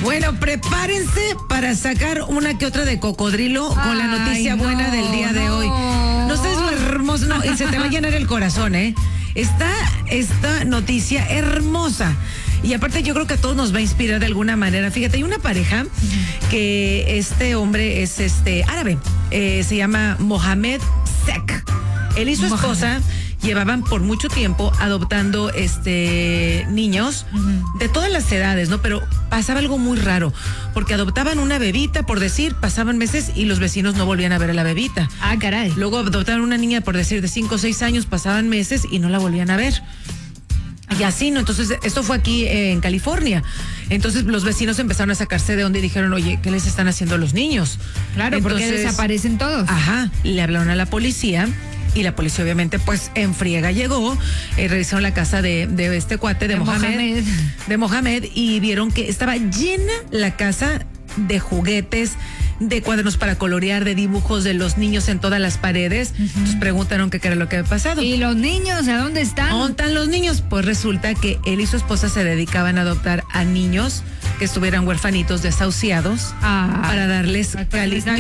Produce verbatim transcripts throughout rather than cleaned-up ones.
Bueno, prepárense para sacar una que otra de cocodrilo con Ay, la noticia no, buena del día de no. hoy. No sabes lo hermoso, no, y se te va a llenar el corazón, ¿eh? Está esta noticia hermosa. Y aparte yo creo que a todos nos va a inspirar de alguna manera. Fíjate, hay una pareja que este hombre es este árabe, eh, se llama Mohamed Sek. Él y su esposa llevaban por mucho tiempo adoptando este niños uh-huh. de todas las edades, ¿no? Pero pasaba algo muy raro, porque adoptaban una bebita, por decir, pasaban meses y los vecinos no volvían a ver a la bebita. Ah, caray. Luego adoptaban una niña, por decir, de cinco o seis años, pasaban meses y no la volvían a ver. Y así, ¿no? Entonces, esto fue aquí eh, en California. Entonces, los vecinos empezaron a sacarse de onda y dijeron, oye, ¿qué les están haciendo a los niños? Claro, Entonces, porque desaparecen todos. Ajá, le hablaron a la policía. Y la policía obviamente pues en friega llegó, eh, revisaron la casa de, de este cuate de, de Mohamed, Mohamed, de Mohamed y vieron que estaba llena la casa de juguetes, de cuadernos para colorear, de dibujos de los niños en todas las paredes. Uh-huh. Entonces preguntaron qué era lo que había pasado. ¿Y los niños? ¿A dónde están? ¿Dónde están los niños? Pues resulta que él y su esposa se dedicaban a adoptar a niños que estuvieran huérfanitos, desahuciados, ah, para darles calidad.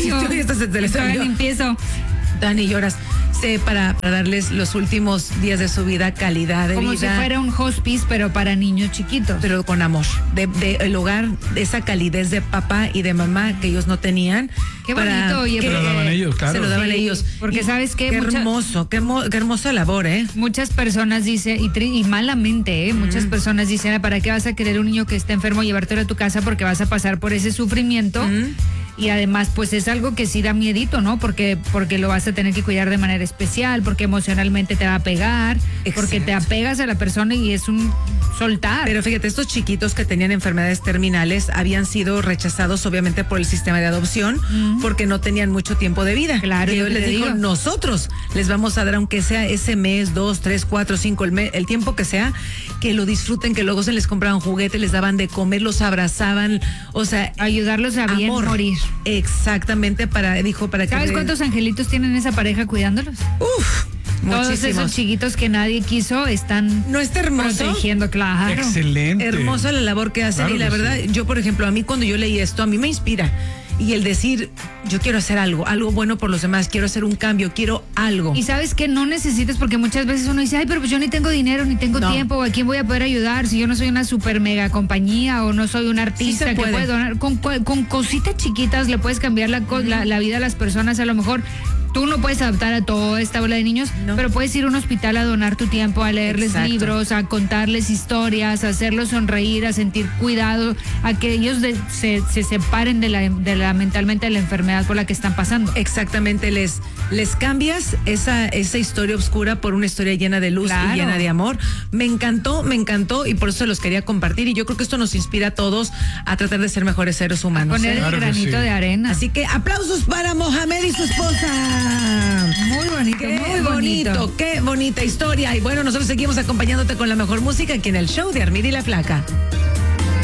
Empiezo. Dani, lloras. Sí, para, para darles los últimos días de su vida calidad de Como vida. Como si fuera un hospice, pero para niños chiquitos. Pero con amor. De, de el hogar, de esa calidez de papá y de mamá que ellos no tenían. Qué bonito, oye. Se lo daban ellos, claro. Se lo daban sí, ellos. Porque y, sabes qué. Qué Mucha, hermoso, qué, qué hermosa labor, ¿eh? Muchas personas dicen, y, tri, y malamente, ¿eh? Mm. Muchas personas dicen, ¿para qué vas a querer un niño que esté enfermo llevártelo a tu casa? Porque vas a pasar por ese sufrimiento. Mm. Y además, pues es algo que sí da miedito, ¿no? Porque, porque lo vas a tener que cuidar de manera especial, porque emocionalmente te va a pegar, Exacto. porque te apegas a la persona y es un soltar. Pero fíjate, estos chiquitos que tenían enfermedades terminales habían sido rechazados obviamente por el sistema de adopción, mm. porque no tenían mucho tiempo de vida. Claro. Y yo les digo, digo, nosotros les vamos a dar, aunque sea ese mes, dos, tres, cuatro, cinco, el, mes, el tiempo que sea, que lo disfruten, que luego se les compraban juguetes, les daban de comer, los abrazaban, o sea, ayudarlos a bien amor. morir. Exactamente, para, dijo, para que... ¿Sabes cuántos angelitos tienen esa pareja cuidándolos? Uf, todos muchísimos. esos chiquitos que nadie quiso están ¿No está hermoso? protegiendo, claro. Excelente. Hermosa la labor que hacen, claro, y la verdad, sí. Yo por ejemplo, a mí cuando yo leí esto, a mí me inspira. Y el decir, yo quiero hacer algo, algo bueno por los demás, quiero hacer un cambio, quiero algo. Y sabes que no necesitas, porque muchas veces uno dice, ay, pero pues yo ni tengo dinero, ni tengo no. tiempo, ¿a quién voy a poder ayudar? Si yo no soy una super mega compañía o no soy un artista sí que puede donar. Con, con cositas chiquitas le puedes cambiar la, mm. la, la vida a las personas. A lo mejor tú no puedes adoptar a toda esta bola de niños, no. pero puedes ir a un hospital a donar tu tiempo, a leerles Exacto. libros, a contarles historias, a hacerlos sonreír, a sentir cuidado, a que ellos de, se, se separen de la, de la mentalmente de la enfermedad por la que están pasando. Exactamente, les, les cambias esa, esa historia oscura por una historia llena de luz claro. y llena de amor. Me encantó, me encantó y por eso los quería compartir y yo creo que esto nos inspira a todos a tratar de ser mejores seres humanos. A poner ¿eh? el claro granito sí. de arena. Así que aplausos para Mohamed y su esposa. Muy bonito, qué muy bonito. bonito. Qué bonita historia. Y bueno, nosotros seguimos acompañándote con la mejor música aquí en el show de Armida y la Flaca.